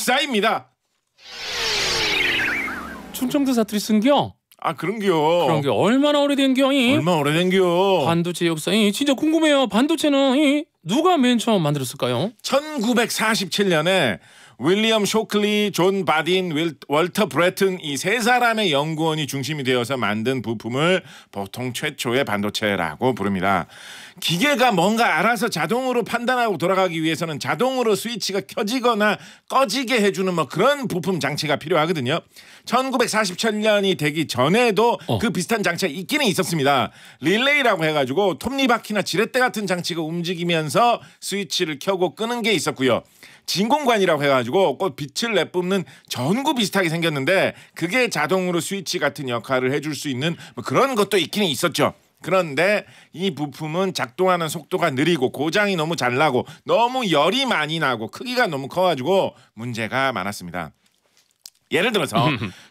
역사입니다. 충청도 사투리 쓴겨? 아 그런겨. 그런 게 얼마나 오래된겨? 얼마 오래된겨. 반도체 역사 진짜 궁금해요. 반도체는 누가 맨 처음 만들었을까요? 1947년에 윌리엄 쇼클리, 존 바딘, 월터 브래튼 이 세 사람의 연구원이 중심이 되어서 만든 부품을 보통 최초의 반도체라고 부릅니다. 기계가 뭔가 알아서 자동으로 판단하고 돌아가기 위해서는 자동으로 스위치가 켜지거나 꺼지게 해주는 뭐 그런 부품 장치가 필요하거든요. 1947년이 되기 전에도 그 비슷한 장치가 있기는 있었습니다. 릴레이라고 해가지고 톱니바퀴나 지렛대 같은 장치가 움직이면서 스위치를 켜고 끄는 게 있었고요. 진공관이라고 해가지고 꼭 빛을 내뿜는 전구 비슷하게 생겼는데 그게 자동으로 스위치 같은 역할을 해줄 수 있는 뭐 그런 것도 있기는 있었죠. 그런데 이 부품은 작동하는 속도가 느리고 고장이 너무 잘 나고 너무 열이 많이 나고 크기가 너무 커가지고 문제가 많았습니다. 예를 들어서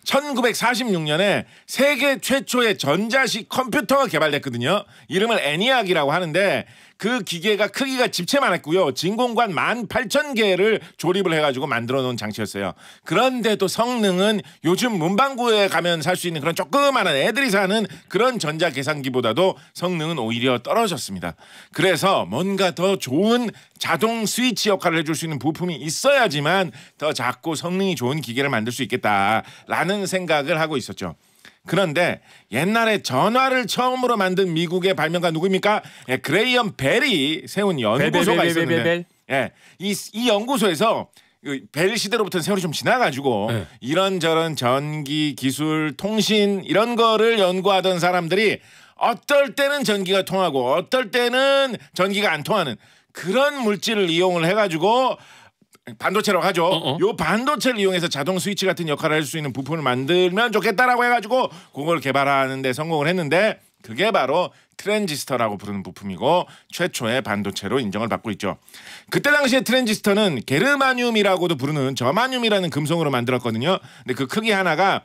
1946년에 세계 최초의 전자식 컴퓨터가 개발됐거든요. 이름을 애니악이라고 하는데 그 기계가 크기가 집채만 했고요. 진공관 18,000개를 조립을 해가지고 만들어 놓은 장치였어요. 그런데도 성능은 요즘 문방구에 가면 살 수 있는 그런 조그마한 애들이 사는 그런 전자계산기보다도 성능은 오히려 떨어졌습니다. 그래서 뭔가 더 좋은 자동 스위치 역할을 해줄 수 있는 부품이 있어야지만 더 작고 성능이 좋은 기계를 만들 수 있겠다라는 생각을 하고 있었죠. 그런데 옛날에 전화를 처음으로 만든 미국의 발명가 누구입니까? 그레이엄 벨이 세운 연구소가 있었는데 이 연구소에서 벨 시대로부터는 세월이 좀 지나가지고 이런저런 전기, 기술, 통신 이런 거를 연구하던 사람들이 어떨 때는 전기가 통하고 어떨 때는 전기가 안 통하는 그런 물질을 이용을 해가지고 반도체라고 하죠. 요 반도체를 이용해서 자동 스위치 같은 역할을 할 수 있는 부품을 만들면 좋겠다라고 해가지고 그걸 개발하는 데 성공을 했는데 그게 바로 트랜지스터라고 부르는 부품이고 최초의 반도체로 인정을 받고 있죠. 그때 당시에 트랜지스터는 게르마늄이라고도 부르는 저마늄이라는 금속으로 만들었거든요. 근데 그 크기 하나가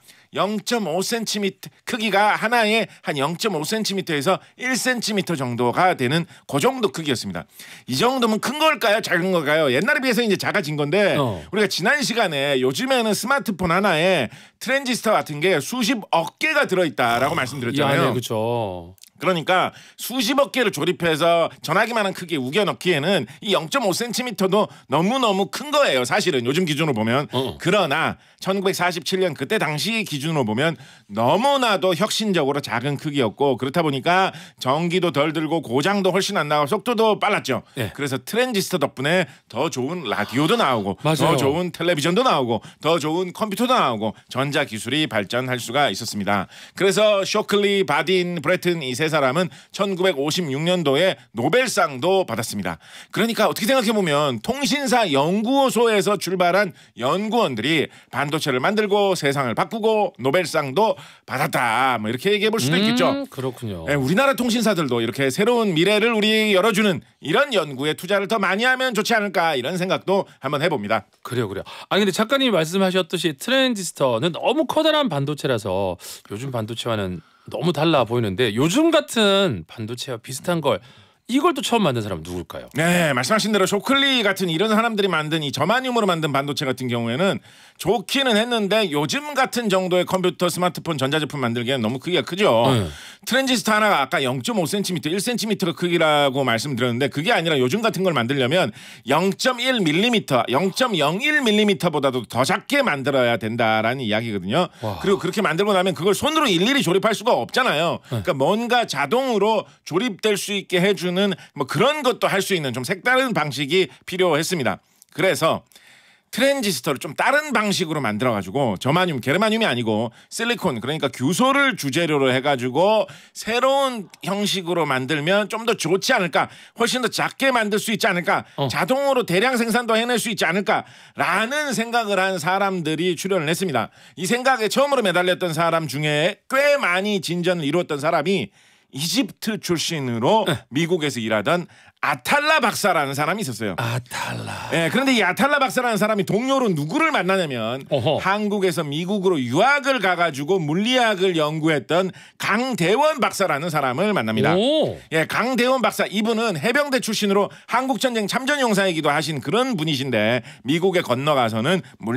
0.5cm 크기가 하나에 한 0.5cm에서 1cm 정도가 되는 그 정도 크기였습니다. 이 정도면 큰 걸까요? 작은 걸까요? 옛날에 비해서 이제 작아진 건데 우리가 지난 시간에 요즘에는 스마트폰 하나에 트랜지스터 같은 게 수십억 개가 들어있다라고 말씀드렸잖아요. 네, 그렇죠. 그러니까 수십억 개를 조립해서 전화기만한 크기에 우겨 넣기에는 이 0.5cm도 너무너무 큰 거예요. 사실은 요즘 기준으로 보면. 그러나 1947년 그때 당시 기준으로 보면 너무나도 혁신적으로 작은 크기였고 그렇다 보니까 전기도 덜 들고 고장도 훨씬 안 나고 속도도 빨랐죠. 그래서 트랜지스터 덕분에 더 좋은 라디오도 나오고 더 좋은 텔레비전도 나오고 더 좋은 컴퓨터도 나오고 전자기술이 발전할 수가 있었습니다. 그래서 쇼클리, 바딘, 브래튼 이 세 사람은 1956년도에 노벨상도 받았습니다. 그러니까 어떻게 생각해보면 통신사 연구소에서 출발한 연구원들이 반도체를 만들고 세상을 바꾸고 노벨상도 받았다. 뭐 이렇게 얘기해 볼 수도 있겠죠. 그렇군요. 우리나라 통신사들도 이렇게 새로운 미래를 우리 열어주는 이런 연구에 투자를 더 많이 하면 좋지 않을까 이런 생각도 한번 해봅니다. 그래요. 아니 근데 작가님이 말씀하셨듯이 트랜지스터는 너무 커다란 반도체라서 요즘 반도체와는 너무 달라 보이는데 요즘 같은 반도체와 비슷한 걸 이걸 또 처음 만든 사람은 누굴까요? 네, 말씀하신 대로 쇼클리 같은 이런 사람들이 만든 이 저마늄으로 만든 반도체 같은 경우에는 좋기는 했는데 요즘 같은 정도의 컴퓨터, 스마트폰, 전자제품 만들기에는 너무 크기가 크죠. 트랜지스터 하나가 아까 0.5cm, 1cm가 크기라고 말씀드렸는데 그게 아니라 요즘 같은 걸 만들려면 0.1mm, 0.01mm보다도 더 작게 만들어야 된다라는 이야기거든요. 그리고 그렇게 만들고 나면 그걸 손으로 일일이 조립할 수가 없잖아요. 그러니까 뭔가 자동으로 조립될 수 있게 해주는 뭐 그런 것도 할 수 있는 좀 색다른 방식이 필요했습니다. 그래서 트랜지스터를 좀 다른 방식으로 만들어가지고 저마늄, 게르마늄이 아니고 실리콘 그러니까 규소를 주재료로 해가지고 새로운 형식으로 만들면 좀 더 좋지 않을까 훨씬 더 작게 만들 수 있지 않을까 자동으로 대량 생산도 해낼 수 있지 않을까라는 생각을 한 사람들이 출연을 했습니다. 이 생각에 처음으로 매달렸던 사람 중에 꽤 많이 진전을 이루었던 사람이 이집트 출신으로 미국에서 일하던 아탈라 박사라는 사람이 있었어요. 아탈라. 네, 그런데 이 아탈라 박사라는 사람이 동료로 누구를 만나냐면 한국에서 미국으로 유학을 가가지고 물리학을 연구했던 강대원 박사라는 사람을 만납니다. 예, 강대원 박사 이분은 해병대 출신으로 한국전쟁 참전용사이기도 하신 그런 분이신데 미국에 건너가서는